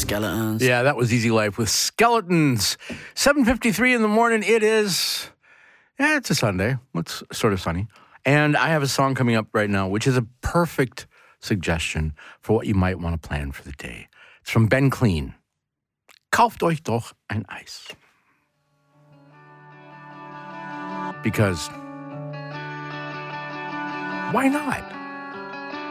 Skeletons. Yeah, that was Easy Life with Skeletons. 7:53 in the morning. It is, it's a Sunday. It's sort of sunny. And I have a song coming up right now, which is a perfect suggestion for what you might want to plan for the day. It's from Ben Clean. Kauft euch doch ein Eis. Because why not?